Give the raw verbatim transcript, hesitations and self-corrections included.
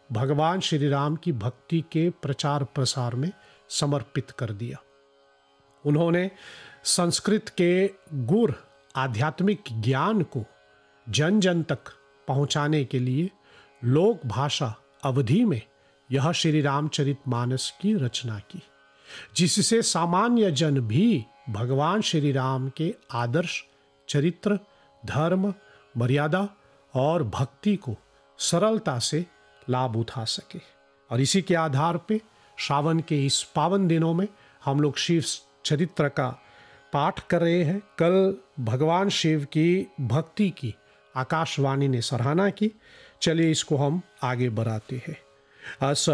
भगवान श्री राम की भक्ति के प्रचार प्रसार में समर्पित कर दिया। उन्होंने संस्कृत के गुर आध्यात्मिक ज्ञान को जन जन तक पहुंचाने के लिए लोक भाषा अवधि में यह श्री रामचरितमानस की रचना की, जिससे सामान्य जन भी भगवान श्री राम के आदर्श, चरित्र, धर्म, मर्यादा और भक्ति को सरलता से लाभ उठा सके। और इसी के आधार पे श्रावण के इस पावन दिनों में हम लोग शिव चरित्र का पाठ कर रहे हैं। कल भगवान शिव की भक्ति की आकाशवाणी ने सराहना की। चलिए इसको हम आगे बढ़ाते हैं। अस